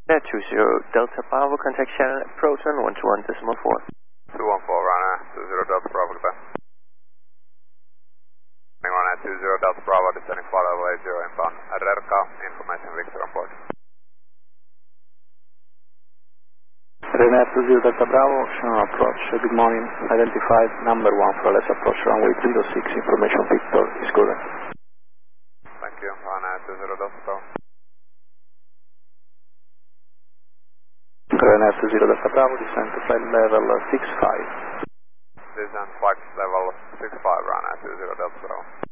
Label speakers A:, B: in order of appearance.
A: Yeah, 20 Delta Bravo, contact channel Proton 121.4.
B: 214, runway 20 Delta Bravo, goodbye. Runway 20 Delta Bravo, descending flight level 80 inbound, Rerka, information Victor on board.
C: Ryanair 20 Delta Bravo, channel approach, good morning, identified number 1 for less approach, runway 06, information Victor is current.
B: Thank you, Ryanair 20 Delta Bravo.
C: Ryanair 20 Delta Bravo, descend to flight level 65.
B: Descent flight level 65, Ryanair 20 Delta Bravo.